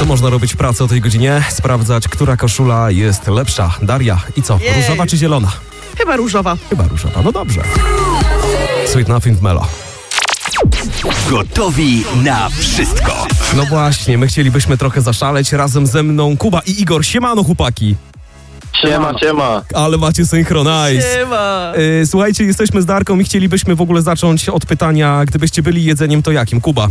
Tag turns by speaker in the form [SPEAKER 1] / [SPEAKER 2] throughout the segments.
[SPEAKER 1] można robić pracę o tej godzinie, sprawdzać, która koszula jest lepsza. Daria, i co?
[SPEAKER 2] Jej.
[SPEAKER 1] Różowa czy zielona?
[SPEAKER 2] Chyba różowa.
[SPEAKER 1] Chyba różowa, no dobrze. Sweet Nothing w Melo.
[SPEAKER 3] Gotowi na wszystko.
[SPEAKER 1] No właśnie, my chcielibyśmy trochę zaszaleć. Razem ze mną Kuba i Igor. Siemano, chłopaki.
[SPEAKER 4] Siema.
[SPEAKER 1] Ale macie synchronize.
[SPEAKER 2] Siema.
[SPEAKER 1] Słuchajcie, jesteśmy z Darką i chcielibyśmy w ogóle zacząć od pytania, gdybyście byli jedzeniem, to jakim? Kuba.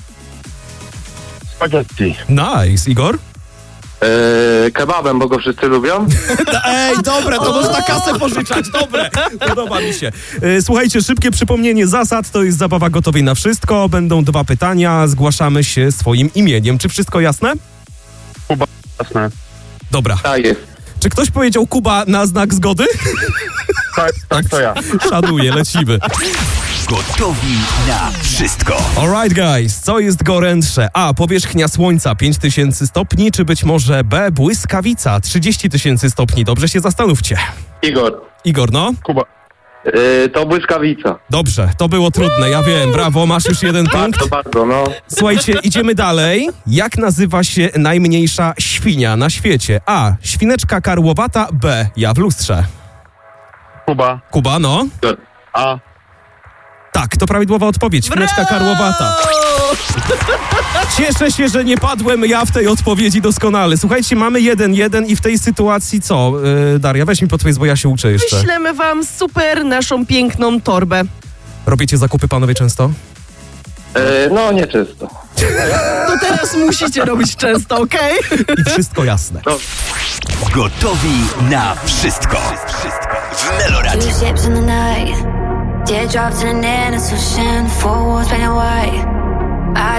[SPEAKER 4] Spaghetti.
[SPEAKER 1] Nice. Igor?
[SPEAKER 4] Kebabem, bo go wszyscy lubią.
[SPEAKER 1] Ej, dobre, to można kasę pożyczać, dobre. Podoba mi się. Słuchajcie, szybkie przypomnienie zasad, to jest zabawa Gotowi na wszystko. Będą 2 pytania, zgłaszamy się swoim imieniem. Czy wszystko jasne?
[SPEAKER 4] Jasne.
[SPEAKER 1] Dobra.
[SPEAKER 4] Tak jest.
[SPEAKER 1] Czy ktoś powiedział Kuba na znak zgody?
[SPEAKER 4] Tak, to ja.
[SPEAKER 1] Szanuję, lecimy.
[SPEAKER 3] Gotowi na wszystko.
[SPEAKER 1] Alright guys, co jest gorętsze? A. Powierzchnia Słońca 5000 stopni, czy być może B. Błyskawica 30 000 stopni? Dobrze się zastanówcie. Igor, no?
[SPEAKER 4] Kuba. To błyskawica.
[SPEAKER 1] Dobrze, to było trudne, ja wiem, brawo, masz już 1 punkt.
[SPEAKER 4] Bardzo, no.
[SPEAKER 1] Słuchajcie, idziemy dalej. Jak nazywa się najmniejsza świnia na świecie? A. Świneczka karłowata, B. Ja w lustrze. Kuba, no?
[SPEAKER 4] A.
[SPEAKER 1] Tak, to prawidłowa odpowiedź. Świneczka karłowata. Cieszę się, że nie padłem ja w tej odpowiedzi doskonale. Słuchajcie, mamy 1-1 i w tej sytuacji co? Daria, weź mi podpowiedz, bo ja się uczę jeszcze.
[SPEAKER 2] Wyślemy wam super naszą piękną torbę.
[SPEAKER 1] Robicie zakupy, panowie, często?
[SPEAKER 4] No, nie czysto.
[SPEAKER 2] To teraz musicie robić często, okej?
[SPEAKER 1] I wszystko jasne.
[SPEAKER 3] Gotowi na wszystko. W Meloradio.
[SPEAKER 5] Two ships in the night, teardrops in an innocent ocean, four walls painted white. I